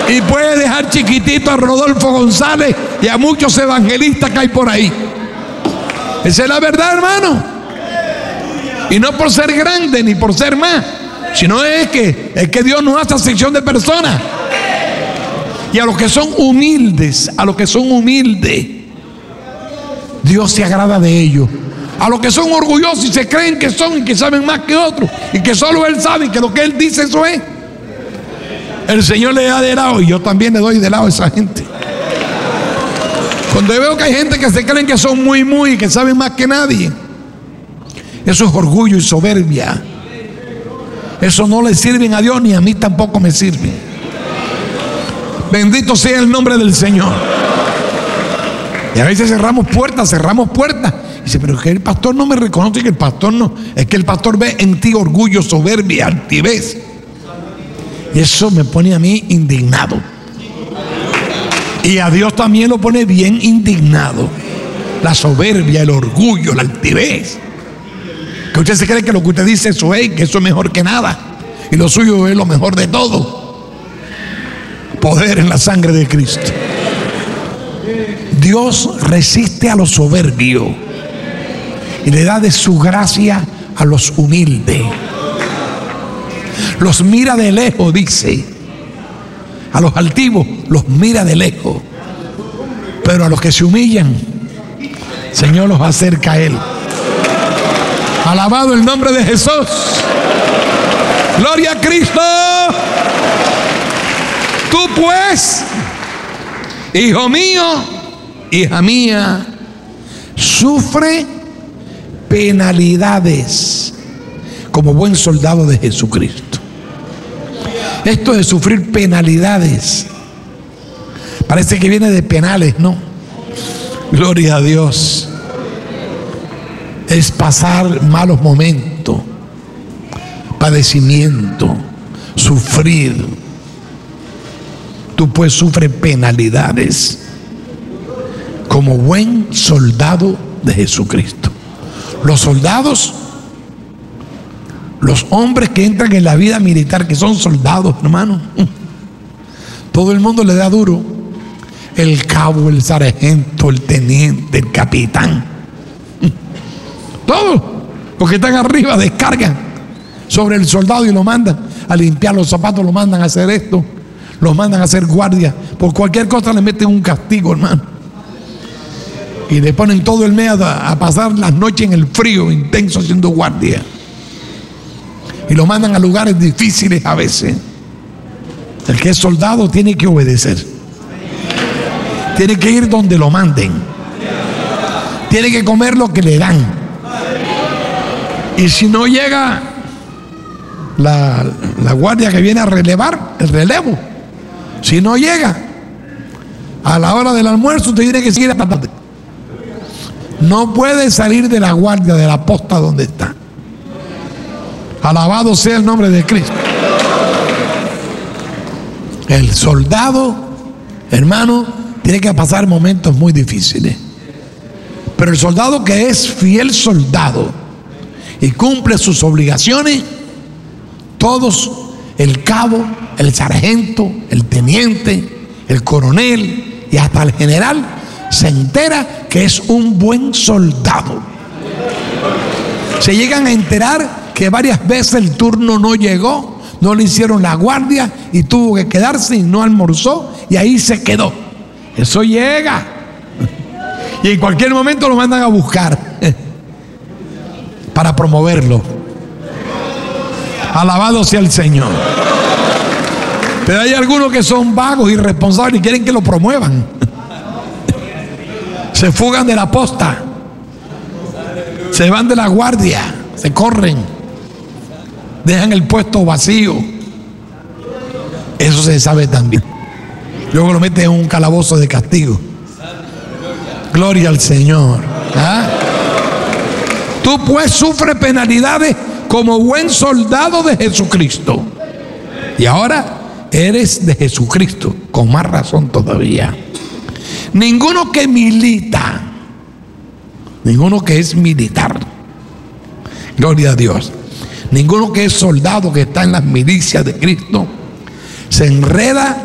Y puede dejar chiquitito a Rodolfo González y a muchos evangelistas que hay por ahí. Esa es la verdad, hermano. Y no por ser grande ni por ser más, sino es que Dios no hace acepción de personas. Y a los que son humildes, Dios se agrada de ellos. A los que son orgullosos y se creen que son y que saben más que otros y que solo Él sabe y que lo que Él dice eso es, el Señor le da de lado, y yo también le doy de lado a esa gente. Cuando veo que hay gente que se creen que son muy y que saben más que nadie, eso es orgullo y soberbia. Eso no le sirven a Dios, ni a mí tampoco me sirve. Bendito sea el nombre del Señor. Y a veces cerramos puertas. Y dice, pero es que el pastor no me reconoce, que el pastor no. Es que el pastor ve en ti orgullo, soberbia, altivez. Y eso me pone a mí indignado. Y a Dios también lo pone bien indignado. La soberbia, el orgullo, la altivez. Que usted se cree que lo que usted dice eso es, que eso es mejor que nada. Y lo suyo es lo mejor de todo. Poder en la sangre de Cristo. Dios resiste a los soberbios y le da de su gracia a los humildes. Los mira de lejos, dice. A los altivos los mira de lejos, pero a los que se humillan, el Señor los acerca a Él. Alabado el nombre de Jesús. Gloria a Cristo. Tú pues, hijo mío, hija mía, sufre penalidades como buen soldado de Jesucristo. Esto de sufrir penalidades parece que viene de penales, ¿no? Gloria a Dios. Es pasar malos momentos, padecimiento, sufrir. Tú pues sufres penalidades como buen soldado de Jesucristo. Los soldados, los hombres que entran en la vida militar, que son soldados, hermano, todo el mundo le da duro. El cabo, el sargento, el teniente, el capitán, todos los que están arriba descargan sobre el soldado y lo mandan a limpiar los zapatos, lo mandan a hacer esto, los mandan a hacer guardia. Por cualquier cosa le meten un castigo, hermano. Y le ponen todo el mes a pasar las noches en el frío intenso haciendo guardia. Y lo mandan a lugares difíciles a veces. El que es soldado tiene que obedecer. Tiene que ir donde lo manden. Tiene que comer lo que le dan. Y si no llega la guardia que viene a relevar, el relevo, si no llega a la hora del almuerzo, usted tiene que seguir hasta tarde. No puede salir de la guardia, de la posta donde está. Alabado sea el nombre de Cristo. El soldado, hermano, tiene que pasar momentos muy difíciles. Pero el soldado que es fiel soldado y cumple sus obligaciones, todos, el cabo, el sargento, el teniente, el coronel y hasta el general, se entera que es un buen soldado. Se llegan a enterar que varias veces el turno no llegó, no le hicieron la guardia y tuvo que quedarse y no almorzó y ahí se quedó. Eso llega. Y en cualquier momento lo mandan a buscar para promoverlo. Alabado sea el Señor. Pero hay algunos que son vagos, irresponsables y quieren que lo promuevan. Se fugan de la posta, se van de la guardia, se corren, dejan el puesto vacío. Eso se sabe también. Luego lo meten en un calabozo de castigo. Gloria al Señor. ¿Ah? Tú pues sufres penalidades como buen soldado de Jesucristo. Y ahora eres de Jesucristo, con más razón todavía. Ninguno que milita, ninguno que es militar, gloria a Dios, ninguno que es soldado, que está en las milicias de Cristo, se enreda